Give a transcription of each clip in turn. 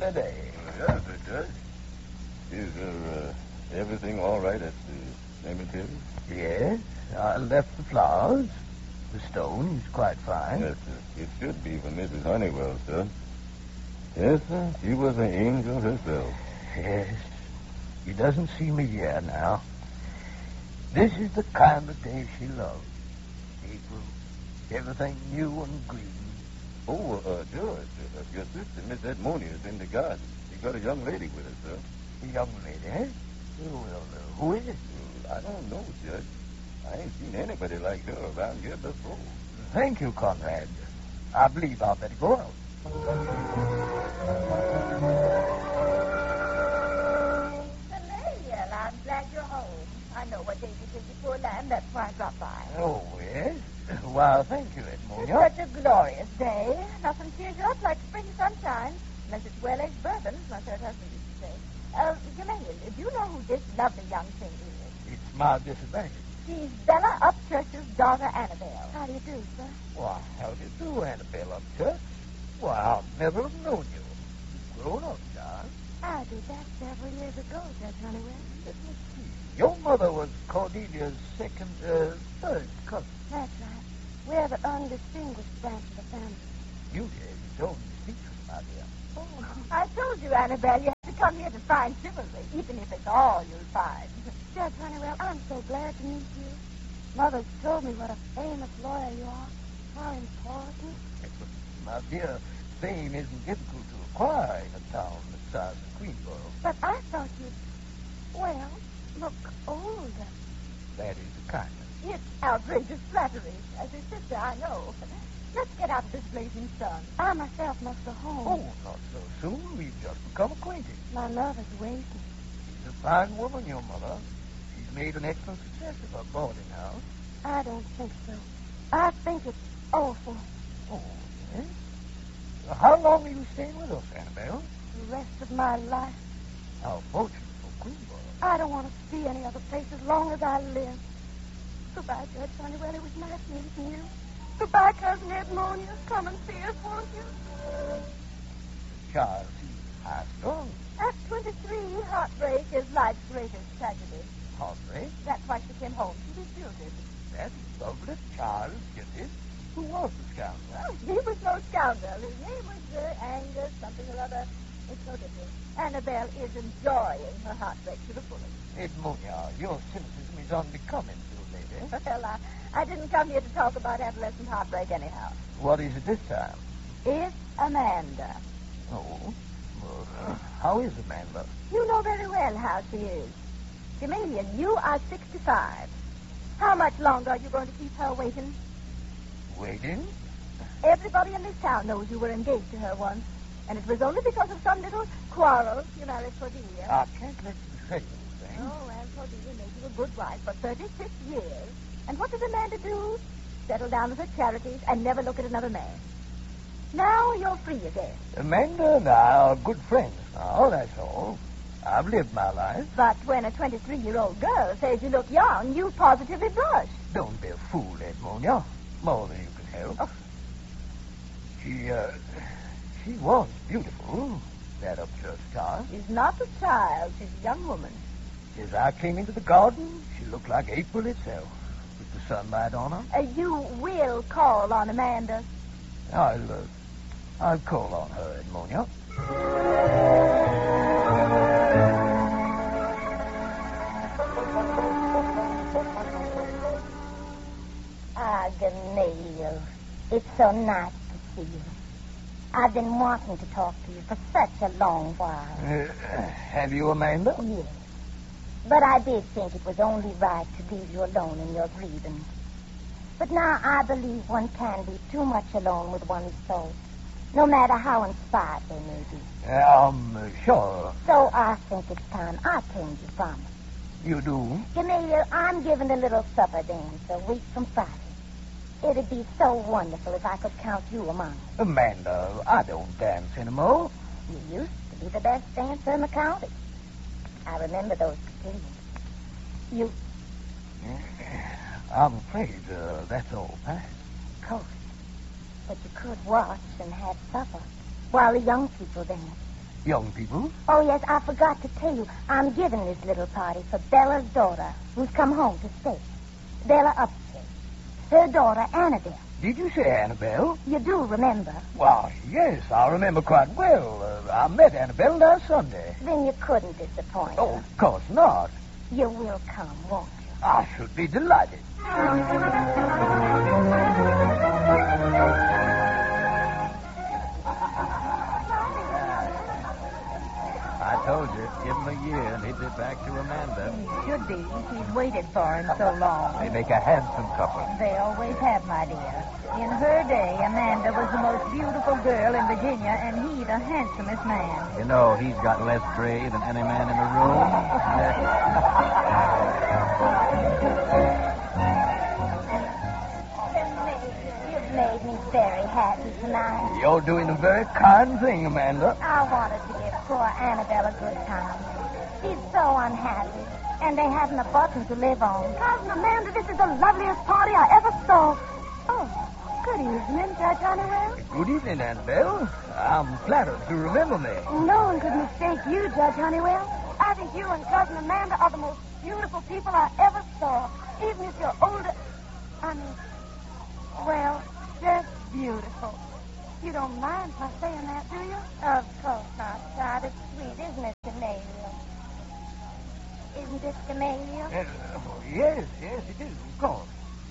a day. Yes, it does. Is everything all right at the cemetery? Yes, I left the flowers. The stone is quite fine. Yes, sir. It should be for Mrs. Honeywell, sir. Yes, sir. She was an angel herself. Yes. She doesn't seem a year now. This is the kind of day she loved. April. Everything new and green. Oh, George, your sister, Miss Edmonia, is in the garden. She got a young lady with her, sir. A young lady, eh? Well, who is it? I don't know, Judge. I ain't seen anybody like her around here before. Thank you, Conrad. I believe I'll better go out. Well, I'm glad you're home. I know what day it is before land. That's why I dropped by. Oh, yes? Well, thank you, It's Edmonia. such a glorious day. Nothing cheers you up like spring sunshine. Unless it's well-aged bourbon, as my third husband used to say. Gamaliel, do you know who this lovely young thing is? It's my disadvantage. She's Bella Upchurch's daughter, Annabelle. How do you do, sir? Why, how do you do, Annabelle Upchurch? Why, I'll never have known you. You've grown up, child. I did that several years ago, Judge Honeywell. Let me see. Your mother was Cordelia's third cousin. That's right. We're the undistinguished branch of the family. You did. It's only secret, my dear. Oh, I told you, Annabelle, you have to come here to find chivalry, even if it's all you'll find. Judge Honeywell, I'm so glad to meet you. Mother's told me what a famous lawyer you are. How important. My dear, fame isn't difficult to acquire in a town the size of Queensboro. But I thought you'd, well, look older. That is a kindness. It's outrageous flattery. As his sister, I know. Let's get out of this blazing sun. I myself must go home. Oh, not so soon. We've just become acquainted. My love is waiting. She's a fine woman, your mother. She's made an excellent success of her boarding house. I don't think so. I think it's awful. Oh, yes? How long are you staying with us, Annabelle? The rest of my life. How fortunate for Queensboro. I don't want to see any other place as long as I live. Goodbye, Judge Honeywell. It was nice meeting you. Goodbye, Cousin Edmonia. Come and see us, won't you? Charles, he's high strung. At 23, heartbreak is life's greatest tragedy. Heartbreak. That's why she came home. She was jilted. That's lovely. Charles Gillis. Who was the scoundrel? Oh, he was no scoundrel. His name was Angus, something or other. It's no difference. Annabelle is enjoying her heartbreak to the fullest. Edmonia, your cynicism is unbecoming to a lady. Well, I didn't come here to talk about adolescent heartbreak anyhow. What is it this time? It's Amanda. Oh, well, how is Amanda? You know very well how she is. Gamaliel, you are 65. How much longer are you going to keep her waiting? Waiting? Everybody in this town knows you were engaged to her once. And it was only because of some little quarrel you married Cordelia. I can't let you say those things. Oh, well, Cordelia made you a good wife for 36 years. And what did Amanda do? Settle down with her charities and never look at another man. Now you're free again. Amanda and I are good friends now, that's all. I've lived my life. But when a 23-year-old girl says you look young, you positively blush. Don't be a fool, Edmonia. More than you can help. Oh. She was beautiful, that Upchurch child. She's not a child. She's a young woman. As I came into the garden, she looked like April itself, with the sunlight on her. You will call on Amanda. I'll call on her, Edmonia. Ah, Gamaliel, it's so nice to see you. I've been wanting to talk to you for such a long while. Have you, Amanda? Yes. But I did think it was only right to leave you alone in your grievance. But now I believe one can be too much alone with one's thoughts, no matter how inspired they may be. Sure. So I think it's time I changed your promise. You do? Gamaliel, I'm giving a little supper dance a week from Friday. It'd be so wonderful if I could count you among them. Amanda, I don't dance anymore. You used to be the best dancer in the county. I remember those cotillions. You... I'm afraid that's all past. Course. But you could watch and have supper while the young people dance. young people. Oh, yes, I forgot to tell you. I'm giving this little party for Bella's daughter, who's come home to stay. Bella Upstead. Her daughter, Annabelle. Did you say Annabelle? You do remember. Why, yes, I remember quite well. I met Annabelle last Sunday. Then you couldn't disappoint Oh, her. of course not. You will come, won't you? I should be delighted. I told you, give him a year and he'd be back to Amanda. Should be. He's waited for him so long. They make a handsome couple. They always have, my dear. In her day, Amanda was the most beautiful girl in Virginia, and he the handsomest man. You know, he's got less gray than any man in the room. You've made me very happy tonight. You're doing a very kind thing, Amanda. I wanted to give poor Annabelle a good time. She's so unhappy, and they haven't a button to live on. Cousin Amanda, this is the loveliest party I ever saw. Oh, good evening, Judge Honeywell. Good evening, Annabelle. I'm flattered to remember me. No one could mistake you, Judge Honeywell. I think you and Cousin Amanda are the most beautiful people I ever saw. Even if you're older. Well, just beautiful. You don't mind my saying that, do you? Of course not, child. It's sweet, isn't it, Gamaliel? Isn't it, Gamaliel? Yes, it is, of course.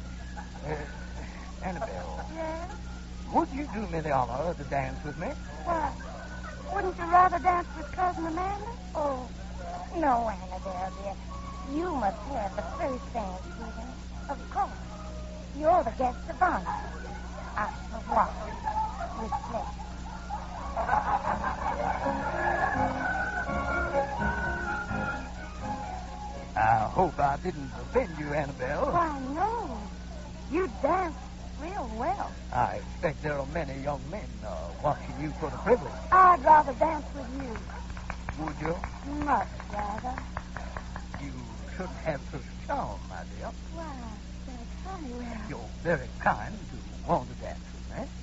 Annabelle, Yes? would you do me the honor to dance with me? Why? Wouldn't you rather dance with Cousin Amanda? Oh, no, Annabelle, dear. You must have the first dance, Stephen. Of course. You're the guest of honor. I shall watch with pleasure. I hope I didn't offend you, Annabelle. Why, no. You dance real well. I expect there are many young men watching you for the privilege. I'd rather dance with you. Would you? Much rather. You should have such charm, my dear. Why, Judge Honeywell. You're very kind to want to dance with me.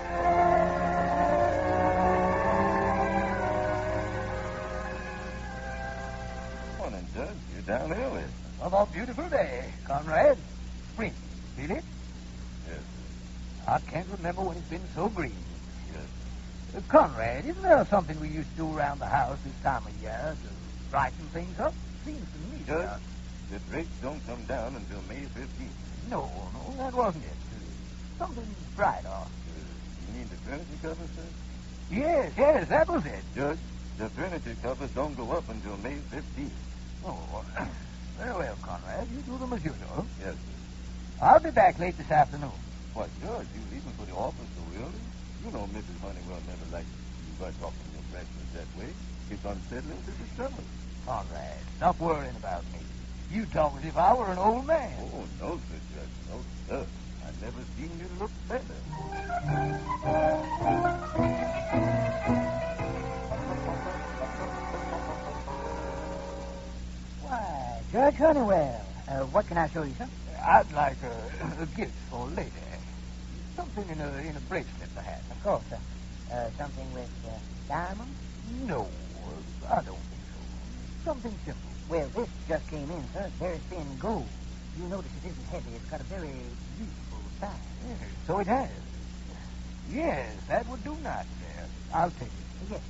Morning, Judge. You're down early. Another beautiful day, Conrad. Spring, feel it? Yes, I can't remember when it's been so green. yes. Conrad, isn't there something we used to do around the house this time of year to brighten things up? Seems to me. Judge, the drapes don't come down until May 15th. No, that wasn't it. Something brighter. You mean the furniture covers, sir? Yes, that was it. Judge, the furniture covers don't go up until May 15th. Oh, very well, Conrad. You do them as usual. Yes, sir. I'll be back late this afternoon. Why, Judge, you leaving for the office so early? You know Mrs. Honeywell never likes you by talking to your breakfast that way. It's unsettling to the stomach. Conrad, stop worrying about me. You talk as if I were an old man. Oh, no, sir, Judge. No, sir. I've never seen you look better. Why, Judge Honeywell. What can I show you, sir? I'd like a gift for a lady. Something in a bracelet, perhaps. Of course, sir. Something with diamonds? No, I don't think so. Something simple. Well, this just came in, sir. It's very thin gold. You notice it isn't heavy. It's got a very beautiful size. Yes, so it has. Yes, that would do nicely. I'll take it. Yes,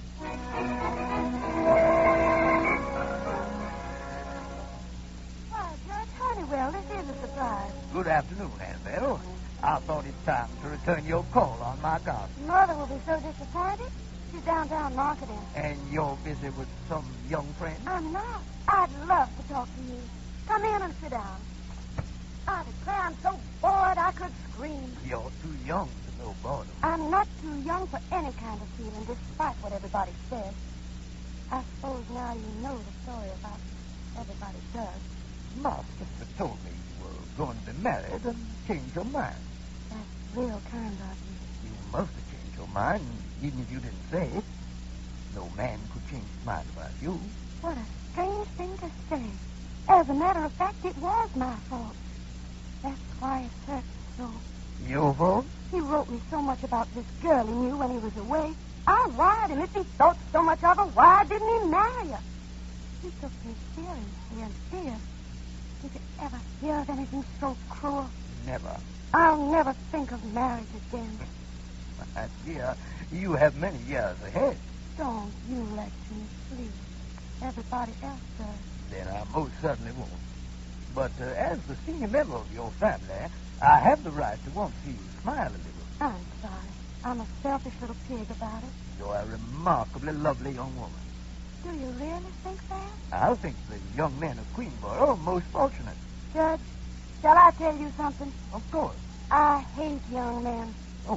Why, Judge Honeywell, this is a surprise. Good afternoon, Annabelle. I thought it time to return your call on my garden. Mother will be so disappointed. She's downtown marketing. And you're busy with some young friend? I'm not. I'd love to talk to you. Come in and sit down. I declare I'm so bored I could scream. You're too young to know boredom. I'm not too young for any kind of feeling, despite what everybody says. I suppose now you know the story about everybody does. My sister told me you were going to be married and change your mind. That's real kind of you. You must have changed your mind, even if you didn't say it. No man could change his mind about you. What a strange thing to say. As a matter of fact, it was my fault. That's why it hurts so. Your fault? He wrote me so much about this girl he knew when he was away. I lied, and if he thought so much of her, why didn't he marry her? He took me seriously, and dear, did you ever hear of anything so cruel? Never. I'll never think of marriage again. My dear, you have many years ahead. Don't you let me, please. Everybody else does. Then I most certainly won't. But as the senior member of your family, I have the right to want to see you smile a little. I'm sorry. I'm a selfish little pig about it. You're a remarkably lovely young woman. Do you really think that? I think the young men of Queenborough are most fortunate. Judge, shall I tell you something? Of course. I hate young men. Oh,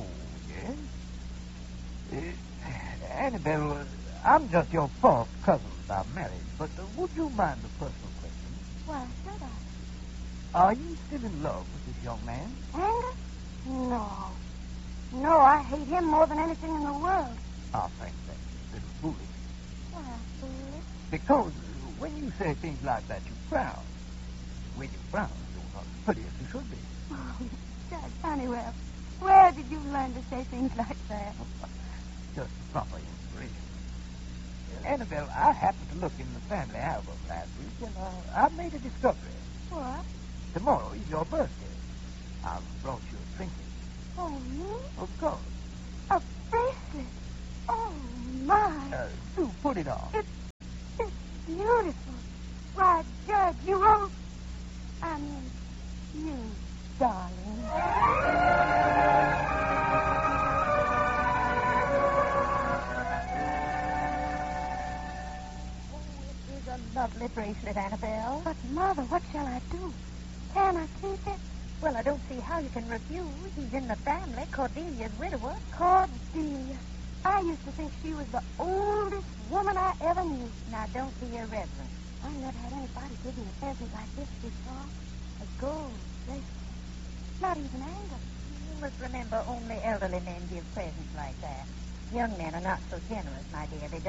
yes? Annabelle, I'm just your fourth cousin by marriage, but would you mind a personal question? Why should I? Are you still in love with this young man? Angus? No. No, I hate him more than anything in the world. I think that's a little foolish. Why, foolish? Because when you say things like that, you frown. When you frown, you're not as pretty as you should be. Oh, Judge Honeywell, where did you learn to say things like that? Just proper inspiration. Annabelle, I happened to look in the family album last week, and I made a discovery. What? Tomorrow is your birthday. I've brought you a trinket. Oh, me? Of course. A bracelet. Oh, my. Do put it on. It's beautiful. Why, Judge, you old... I mean, you, darling. A lovely bracelet, Annabelle. But, Mother, what shall I do? Can I keep it? Well, I don't see how you can refuse. He's in the family, Cordelia's widower. Cordelia. I used to think she was the oldest woman I ever knew. Now, don't be irreverent. I never had anybody give me a present like this before. A gold bracelet. Not even Angus. You must remember only elderly men give presents like that. Young men are not so generous, my dear. They